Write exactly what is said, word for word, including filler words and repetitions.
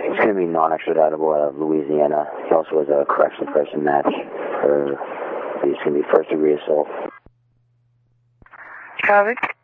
It's going to be non-extraditable out of Louisiana. He also has a correction person match for, it's going to be first degree assault. Copy.